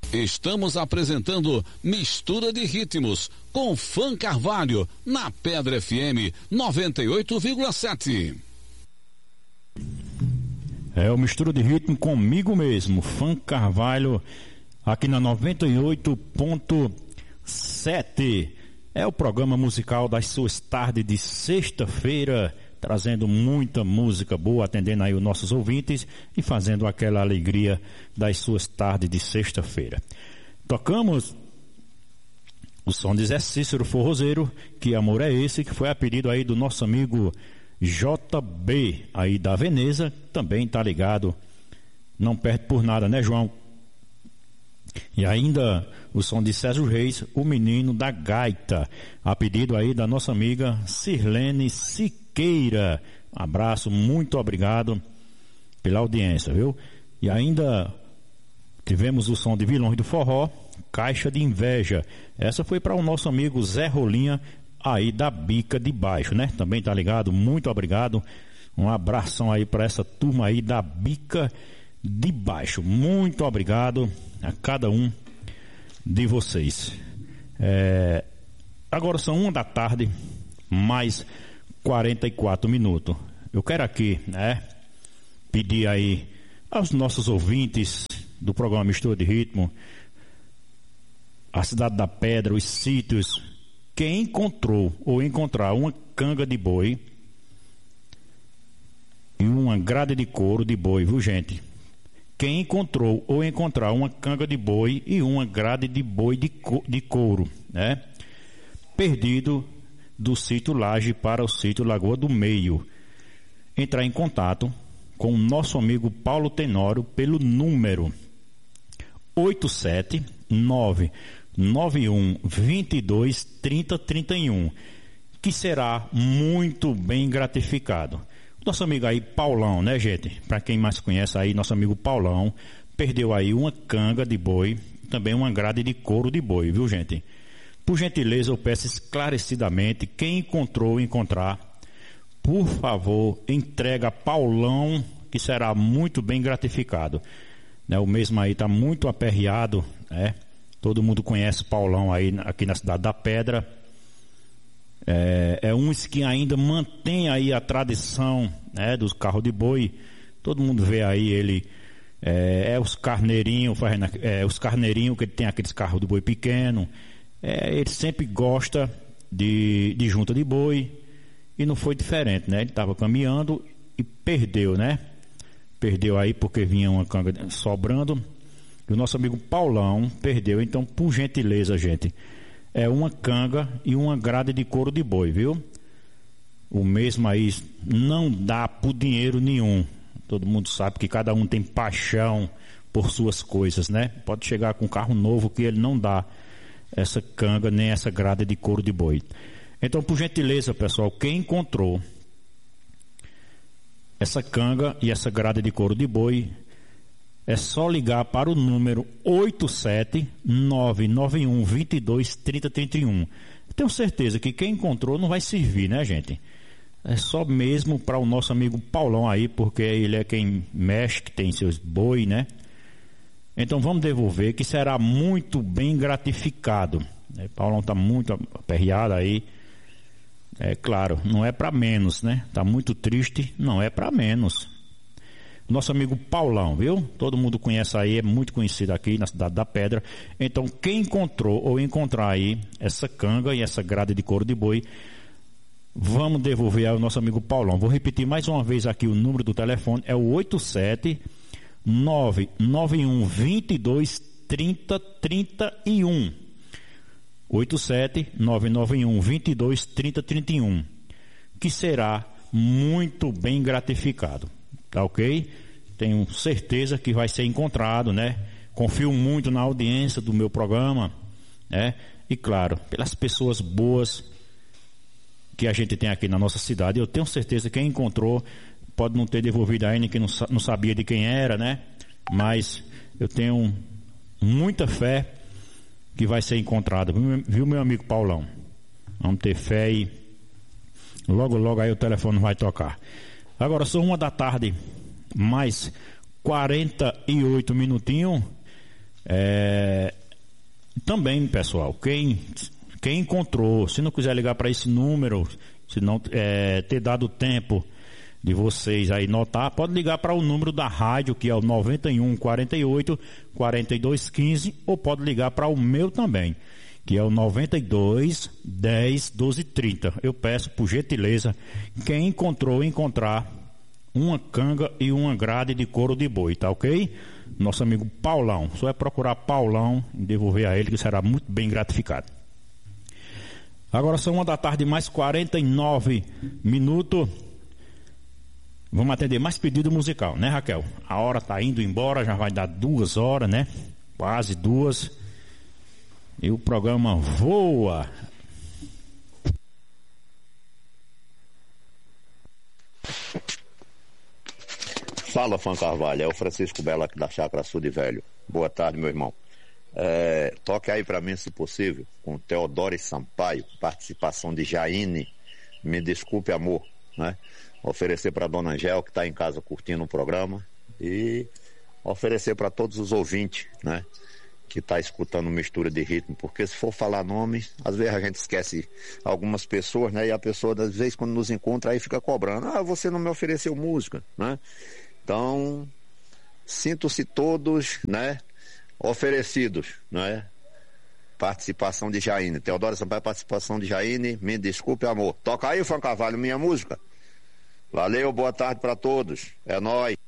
Estamos apresentando Mistura de Ritmos com Fã Carvalho na Pedra FM 98,7. É o Mistura de Ritmo comigo mesmo, Fã Carvalho, aqui na 98,7. É o programa musical das suas tardes de sexta-feira, trazendo muita música boa, atendendo aí os nossos ouvintes e fazendo aquela alegria das suas tardes de sexta-feira. Tocamos o som de Zé Cícero Forrozeiro, Que Amor é Esse, que foi a pedido aí do nosso amigo JB, aí da Veneza, também tá ligado, não perde por nada, né, João? E ainda o som de Sérgio Reis, O Menino da Gaita, a pedido aí da nossa amiga Sirlene Siqueira. Abraço, muito obrigado pela audiência, viu? E ainda tivemos o som de Vilões do Forró, Caixa de Inveja. Essa foi para o nosso amigo Zé Rolinha, aí da Bica de Baixo, né? Também tá ligado, muito obrigado. Um abração aí para essa turma aí da Bica de Baixo. Muito obrigado a cada um de vocês. Agora são 1 da tarde, mais 44 minutos. Eu quero aqui, né, pedir aí aos nossos ouvintes do programa Mistura de Ritmo, a Cidade da Pedra, os sítios, quem encontrou ou encontrar uma canga de boi e uma grade de couro de boi, viu, gente? Quem encontrou ou encontrar uma canga de boi e uma grade de boi de couro, né? Perdido do sítio Laje para o sítio Lagoa do Meio, entrar em contato com o nosso amigo Paulo Tenório pelo número 87991223031, que será muito bem gratificado. Nosso amigo aí, Paulão, né, gente? Para quem mais conhece aí, nosso amigo Paulão, perdeu aí uma canga de boi, também uma grade de couro de boi, viu, gente? Por gentileza, eu peço esclarecidamente, quem encontrar, por favor, entrega a Paulão, que será muito bem gratificado. Né, o mesmo aí está muito aperreado, né? Todo mundo conhece Paulão aí, aqui na Cidade da Pedra. É uns que ainda mantém aí a tradição, né, dos carros de boi. Todo mundo vê aí ele, os carneirinhos, os carneirinhos que tem aqueles carros de boi pequeno. Ele sempre gosta de junta de boi, e não foi diferente, né? Ele estava caminhando e perdeu, né? Perdeu aí porque vinha uma canga sobrando, e o nosso amigo Paulão perdeu. Então, por gentileza, gente, uma canga e uma grade de couro de boi, viu? O mesmo aí não dá por dinheiro nenhum. Todo mundo sabe que cada um tem paixão por suas coisas, né? Pode chegar com um carro novo que ele não dá essa canga nem essa grade de couro de boi. Então, por gentileza, pessoal, quem encontrou essa canga e essa grade de couro de boi, é só ligar para o número 87991223031. Tenho certeza que quem encontrou não vai servir, né, gente? É só mesmo para o nosso amigo Paulão aí, porque ele é quem mexe, que tem seus boi, né? Então vamos devolver, que será muito bem gratificado. Paulão está muito aperreado aí. É claro, não é para menos, né? Está muito triste, não é para menos. Nosso amigo Paulão, viu? Todo mundo conhece aí, é muito conhecido aqui na Cidade da Pedra. Então, quem encontrou ou encontrar aí essa canga e essa grade de couro de boi, vamos devolver ao nosso amigo Paulão. Vou repetir mais uma vez aqui o número do telefone, é o 87991223031. 87991223031, que será muito bem gratificado. Tá ok? Tenho certeza que vai ser encontrado, né? Confio muito na audiência do meu programa, né? E claro, pelas pessoas boas que a gente tem aqui na nossa cidade. Eu tenho certeza que quem encontrou pode não ter devolvido ainda, que não sabia de quem era, né? Mas eu tenho muita fé que vai ser encontrado, viu, meu amigo Paulão? Vamos ter fé e logo, logo aí o telefone vai tocar. Agora são 1 da tarde, mais 48 minutinhos. Também, pessoal, quem encontrou, se não quiser ligar para esse número, se não ter dado tempo de vocês aí notar, pode ligar para o número da rádio, que é o 91 48 42 15, ou pode ligar para o meu também, que é o 92 10 12 30. Eu peço, por gentileza, quem encontrar uma canga e uma grade de couro de boi, tá ok? Nosso amigo Paulão, só é procurar Paulão e devolver a ele, que será muito bem gratificado. Agora são 1h mais 49 minutos. Vamos atender mais pedido musical, né, Raquel? A hora tá indo embora, já vai dar 2 horas, né? Quase 2. E o programa voa. Fala, Fã Carvalho, é o Francisco Belo aqui da Chácara Sul de Velho. Boa tarde, meu irmão. Toque aí pra mim, se possível, com Teodoro Sampaio, participação de Jaine, Me Desculpe Amor, né? Oferecer pra Dona Angel, que tá em casa curtindo o programa, e oferecer para todos os ouvintes, né? Que tá escutando Mistura de Ritmo, porque se for falar nome, às vezes a gente esquece algumas pessoas, né? E a pessoa, às vezes, quando nos encontra, aí fica cobrando, você não me ofereceu música, né? Então, sintam-se todos, né? Oferecidos, né? Participação de Jaine, Teodoro Sampaio, participação de Jaine, Me Desculpe Amor. Toca aí, Fã Carvalho, minha música. Valeu, boa tarde para todos, é nóis.